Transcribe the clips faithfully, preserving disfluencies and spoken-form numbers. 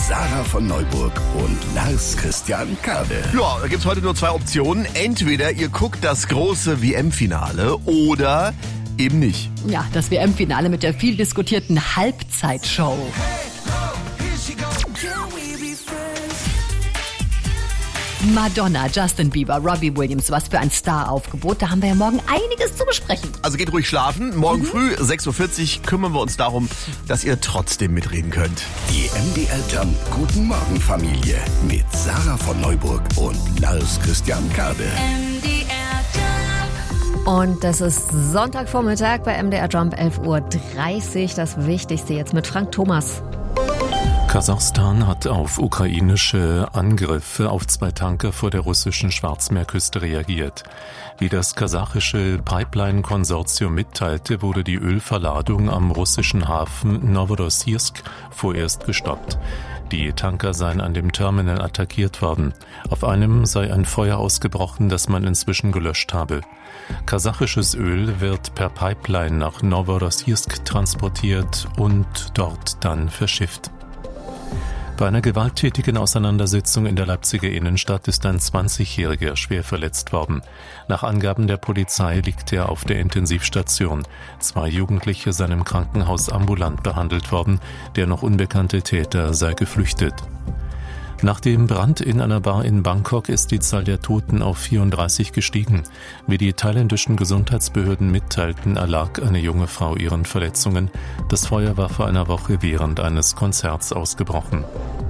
Sarah von Neuburg und Lars Christian Kade. Ja, da gibt's heute nur zwei Optionen. Entweder ihr guckt das große W M-Finale oder eben nicht. Ja, das W M-Finale mit der viel diskutierten Halbzeitshow. Madonna, Justin Bieber, Robbie Williams, was für ein Star-Aufgebot. Da haben wir ja morgen einiges zu besprechen. Also geht ruhig schlafen. Morgen mhm. früh, sechs Uhr vierzig, kümmern wir uns darum, dass ihr trotzdem mitreden könnt. Die M D R Jump Guten Morgen Familie mit Sarah von Neuburg und Lars Christian Kade. M D R Jump. Und das ist Sonntagvormittag bei M D R Jump, elf Uhr dreißig. Das Wichtigste jetzt mit Frank Thomas. Kasachstan hat auf ukrainische Angriffe auf zwei Tanker vor der russischen Schwarzmeerküste reagiert. Wie das kasachische Pipeline-Konsortium mitteilte, wurde die Ölverladung am russischen Hafen Novorossiysk vorerst gestoppt. Die Tanker seien an dem Terminal attackiert worden. Auf einem sei ein Feuer ausgebrochen, das man inzwischen gelöscht habe. Kasachisches Öl wird per Pipeline nach Novorossiysk transportiert und dort dann verschifft. Bei einer gewalttätigen Auseinandersetzung in der Leipziger Innenstadt ist ein zwanzigjähriger schwer verletzt worden. Nach Angaben der Polizei liegt er auf der Intensivstation. Zwei Jugendliche seien im Krankenhaus ambulant behandelt worden. Der noch unbekannte Täter sei geflüchtet. Nach dem Brand in einer Bar in Bangkok ist die Zahl der Toten auf vierunddreißig gestiegen. Wie die thailändischen Gesundheitsbehörden mitteilten, erlag eine junge Frau ihren Verletzungen. Das Feuer war vor einer Woche während eines Konzerts ausgebrochen.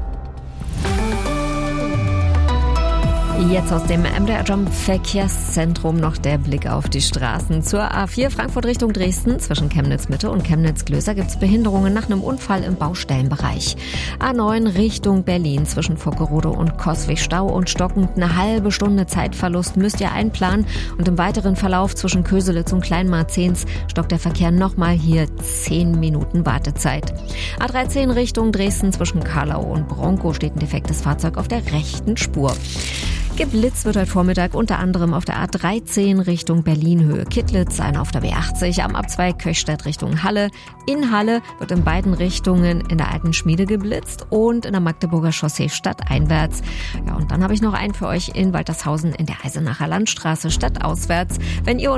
Jetzt aus dem M D R Jump Verkehrszentrum noch der Blick auf die Straßen. Zur A vier Frankfurt Richtung Dresden zwischen Chemnitz Mitte und Chemnitz Glöser gibt es Behinderungen nach einem Unfall im Baustellenbereich. A neun Richtung Berlin zwischen Vockerode und Coswig Stau und stockend eine halbe Stunde Zeitverlust müsst ihr einplanen. Und im weiteren Verlauf zwischen Köselitz und Kleinmarzens stockt der Verkehr nochmal hier zehn Minuten Wartezeit. A dreizehn Richtung Dresden zwischen Karlau und Bronkow steht ein defektes Fahrzeug auf der rechten Spur. Geblitzt wird heute Vormittag unter anderem auf der A dreizehn Richtung Berlin-Höhe Kittlitz, einer auf der B achtzig am Abzweig Köchstädt Richtung Halle. In Halle wird in beiden Richtungen in der alten Schmiede geblitzt und in der Magdeburger Chaussee stadteinwärts. Ja, und dann habe ich noch einen für euch in Waltershausen in der Eisenacher Landstraße stadtauswärts. Wenn ihr